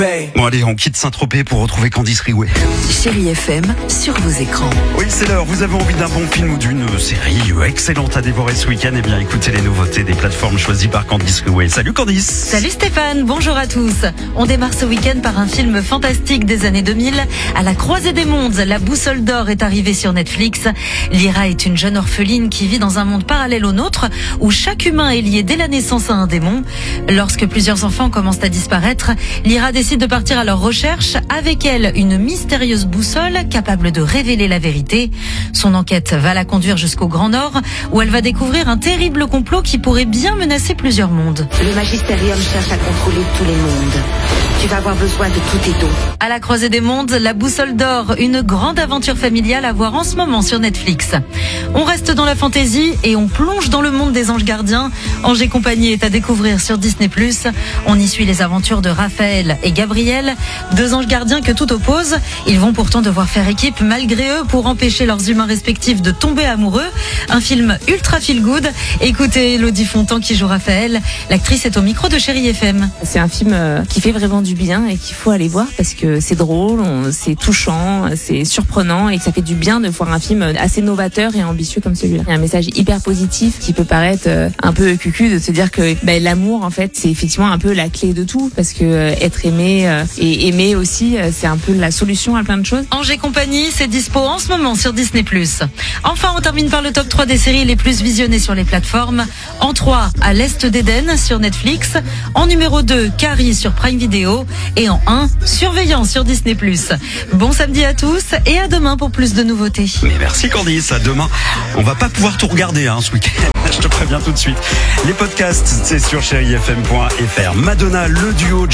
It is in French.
Bon allez, on quitte Saint-Tropez pour retrouver Candice Riouet. Chérie FM sur vos écrans. Oui, c'est l'heure. Vous avez envie d'un bon film ou d'une série excellente à dévorer ce week-end? Eh bien, écoutez les nouveautés des plateformes choisies par Candice Riouet. Salut Candice. Salut Stéphane, bonjour à tous. On démarre ce week-end par un film fantastique des années 2000. À la croisée des mondes, La Boussole d'Or est arrivée sur Netflix. Lyra est une jeune orpheline qui vit dans un monde parallèle au nôtre où chaque humain est lié dès la naissance à un démon. Lorsque plusieurs enfants commencent à disparaître, Lyra décide de partir à leur recherche. Avec elle, une mystérieuse boussole capable de révéler la vérité. Son enquête va la conduire jusqu'au Grand Nord où elle va découvrir un terrible complot qui pourrait bien menacer plusieurs mondes. Le Magisterium cherche à contrôler tous les mondes. Tu vas avoir besoin de tous tes dons. À la croisée des mondes, La Boussole d'Or, une grande aventure familiale à voir en ce moment sur Netflix. On reste dans la fantaisie et on plonge dans le monde des anges gardiens. Ange et compagnie est à découvrir sur Disney+. On y suit les aventures de Raphaël et Gabriel, deux anges gardiens que tout oppose. Ils vont pourtant devoir faire équipe malgré eux pour empêcher leurs humains respectifs de tomber amoureux. Un film ultra feel good. Écoutez Elodie Fontan qui joue Raphaël. L'actrice est au micro de Chérie FM. C'est un film qui fait vraiment du bien et qu'il faut aller voir parce que c'est drôle, c'est touchant, c'est surprenant et que ça fait du bien de voir un film assez novateur et ambitieux comme celui-là. Il y a un message hyper positif qui peut paraître un peu cucu de se dire que l'amour en fait c'est effectivement un peu la clé de tout parce que être aimé et aimer aussi c'est un peu la solution à plein de choses. Ange et compagnie, c'est dispo en ce moment sur Disney+. Enfin, on termine par le top 3 des séries les plus visionnées sur les plateformes. En 3, À l'Est d'Éden sur Netflix. En numéro 2, Carrie sur Prime Video. Et en 1, Surveillant sur Disney+. Bon samedi à tous et à demain pour plus de nouveautés. Mais merci Candice, à demain. On va pas pouvoir tout regarder ce week-end, je te préviens tout de suite. Les podcasts, c'est sur chérifm.fr. Madonna, le duo